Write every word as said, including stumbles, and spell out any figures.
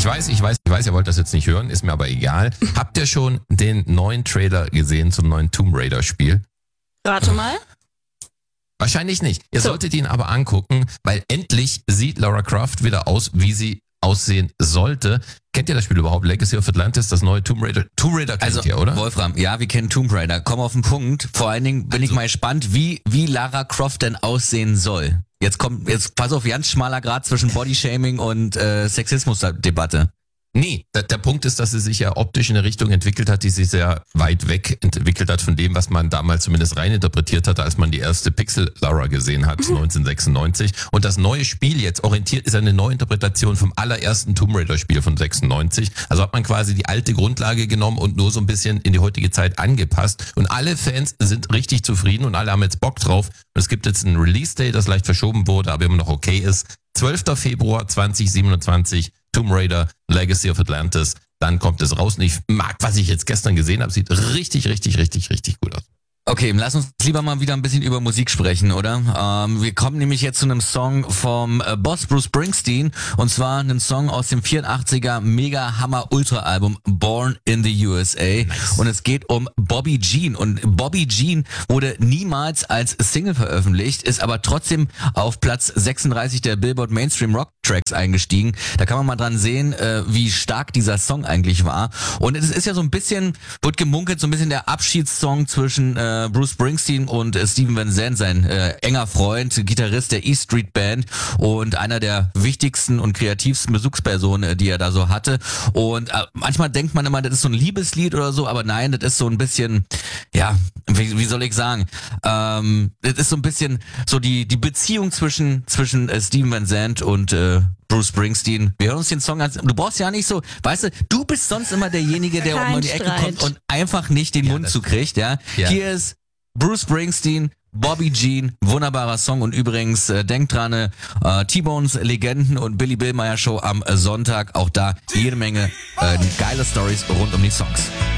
weiß, ich weiß, ich weiß, ihr wollt das jetzt nicht hören, ist mir aber egal. Habt ihr schon den neuen Trailer gesehen zum neuen Tomb Raider Spiel? Rate mal. Wahrscheinlich nicht. Ihr So. solltet ihn aber angucken, weil endlich sieht Lara Croft wieder aus, wie sie aussehen sollte. Kennt ihr das Spiel überhaupt? Legacy of Atlantis, das neue Tomb Raider? Tomb Raider kennt Also, ihr, oder? Wolfram, ja, wir kennen Tomb Raider. Komm auf den Punkt. Vor allen Dingen bin Also. ich mal gespannt, wie, wie Lara Croft denn aussehen soll. Jetzt kommt, jetzt pass auf, ganz schmaler Grad zwischen Bodyshaming und äh, Sexismus-Debatte. Nee, der, der Punkt ist, dass sie sich ja optisch in eine Richtung entwickelt hat, die sich sehr weit weg entwickelt hat von dem, was man damals zumindest reininterpretiert hatte, als man die erste Pixel-Lara gesehen hat, neunzehnhundertsechsundneunzig. Und das neue Spiel jetzt orientiert ist eine Neuinterpretation vom allerersten Tomb Raider-Spiel von sechsundneunzig. Also hat man quasi die alte Grundlage genommen und nur so ein bisschen in die heutige Zeit angepasst. Und alle Fans sind richtig zufrieden und alle haben jetzt Bock drauf. Und es gibt jetzt einen Release-Day, das leicht verschoben wurde, aber immer noch okay ist. zwölfter Februar zweitausendsiebenundzwanzig, Tomb Raider, Legacy of Atlantis, dann kommt es raus. Und ich mag, was ich jetzt gestern gesehen habe, sieht richtig, richtig, richtig, richtig gut aus. Okay, lass uns lieber mal wieder ein bisschen über Musik sprechen, oder? Ähm, wir kommen nämlich jetzt zu einem Song vom äh, Boss Bruce Springsteen, und zwar einen Song aus dem vierundachtziger Mega-Hammer-Ultra-Album Born in the U S A. Nice. Und es geht um Bobby Jean. Und Bobby Jean wurde niemals als Single veröffentlicht, ist aber trotzdem auf Platz sechsunddreißig der Billboard Mainstream Rock Tracks eingestiegen. Da kann man mal dran sehen, äh, wie stark dieser Song eigentlich war. Und es ist ja so ein bisschen, wird gemunkelt, so ein bisschen der Abschiedssong zwischen äh, Bruce Springsteen und äh, Steven Van Zandt, sein äh, enger Freund, Gitarrist der E Street Band und einer der wichtigsten und kreativsten Besuchspersonen, äh, die er da so hatte. Und äh, manchmal denkt man immer, das ist so ein Liebeslied oder so, aber nein, das ist so ein bisschen, ja, wie, wie soll ich sagen, ähm, das ist so ein bisschen so die die Beziehung zwischen zwischen äh, Steven Van Zandt und äh, Bruce Springsteen. Wir hören uns den Song an. Du brauchst ja nicht so, weißt du, du bist sonst immer derjenige, der Kein um die Ecke Streit. kommt und einfach nicht den Ja, Mund das zukriegt, ja. Ja. Hier ist Bruce Springsteen, Bobby Jean, wunderbarer Song, und übrigens äh, denkt dran, äh, T-Bones Legenden und Billy Billmeyer Show am äh, Sonntag, auch da jede Menge äh, geile Stories rund um die Songs.